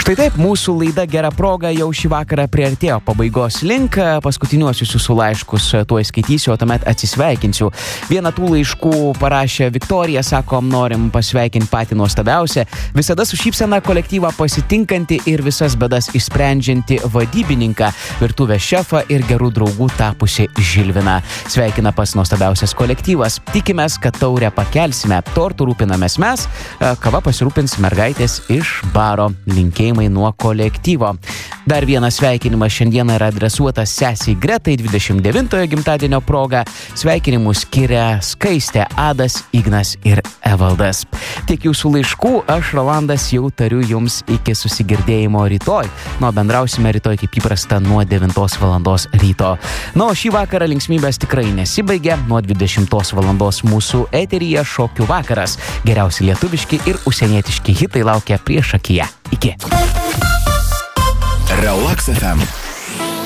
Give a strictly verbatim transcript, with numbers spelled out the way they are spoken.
Štai taip, mūsų laida Gera proga jau šį vakarą priartėjo pabaigos link. Paskutiniuosius jūsų laiškus tuoj skaitysiu, o tuomet atsisveikinsiu. Vieną tų laiškų parašė Viktorija, sakom, norim pasveikinti patį nuostabiausią, visada su šypsena kolektyvą pasitinkanti ir visas bėdas išsprendžianti vadybininką, virtuvės šefą ir gerų draugų tapusi Žilviną. Sveikina pas nuostabiausias kolektyvas. Tikimės, kad taurę pakelsime, tortų rūpinamės mes, kava pasirūpins mergaitės iš baro. Linkėjimai nuo kolektyvo. Dar vienas sveikinimas šiandieną yra adresuotas sesiai Gretai dvidešimt devintojo gimtadienio proga. Sveikinimus skiria Skaistė, Adas, Ignas ir Evaldas. Tiek jūsų laiškų, aš Rolandas jau tariu jums iki susigirdėjimo rytoj. Nu, bendrausime rytoj kaip įprasta nuo devintos valandos ryto. Nu, šį vakarą linksmybės tikrai nesibaigia. Nuo dvidešimtos valandos mūsų eteryje šokių vakaras. Geriausi lietuviški ir užsienietiški hitai laukia priešakyje. Iki. Relax F M.